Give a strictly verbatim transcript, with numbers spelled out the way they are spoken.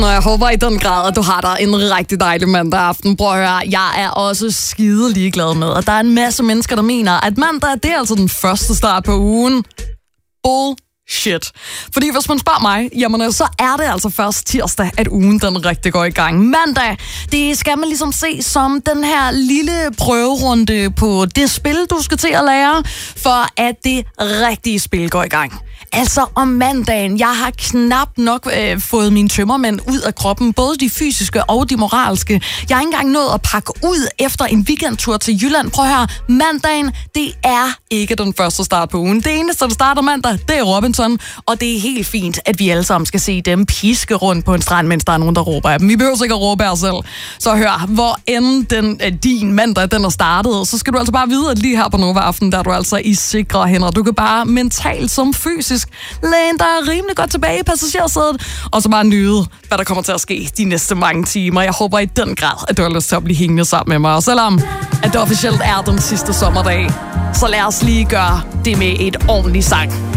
Nå, jeg håber i den grad, at du har dig en rigtig dejlig mandag aften. Prøv at høre, jeg er også skide ligeglad med, at der er en masse mennesker, der mener, at mandag, det er altså den første start på ugen. Bullshit. Fordi hvis man spørger mig, jamen så er det altså først tirsdag, at ugen den rigtig går i gang. Mandag, det skal man ligesom se som den her lille prøverunde på det spil, du skal til at lære, for at det rigtige spil går i gang. Altså om mandagen, jeg har knap nok øh, fået mine tømmermænd ud af kroppen, både de fysiske og de moralske. Jeg har ikke engang nået at pakke ud efter en weekendtur til Jylland. Prøv at høre, mandagen, det er ikke den første start på ugen. Det eneste, der starter mandag, det er Robinson, og det er helt fint, at vi alle sammen skal se dem piske rundt på en strand, mens der er nogen, der råber af dem. Vi behøver ikke at råbe af os selv. Så hør, hvor end den, øh, din mandag, den er startet, så skal du altså bare vide, at lige her på Nova Aften, der er du altså i sikre hænder. Du kan bare mentalt som fysisk læn dig rimelig godt tilbage i passagersædet, og så bare nyde, hvad der kommer til at ske de næste mange timer. Jeg håber i den grad, at du har lyst til at blive hængende sammen med mig. Og selvom at det officielt er den sidste sommerdag, så lad os lige gøre det med et ordentligt sang.